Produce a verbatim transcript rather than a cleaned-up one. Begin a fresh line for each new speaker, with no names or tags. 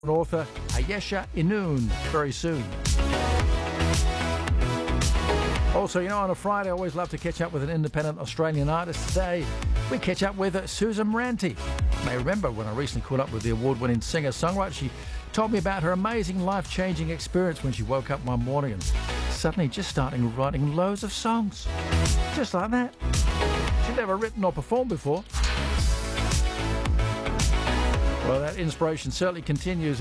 author Ayesha Inun very soon. Also, you know, on a Friday, I always love to catch up with an independent Australian artist. Today, we catch up with Susan Moranti. You may remember when I recently caught up with the award-winning singer-songwriter, she told me about her amazing life-changing experience when she woke up one morning and suddenly just started writing loads of songs. Just like that. She'd never written or performed before. Well, that inspiration certainly continues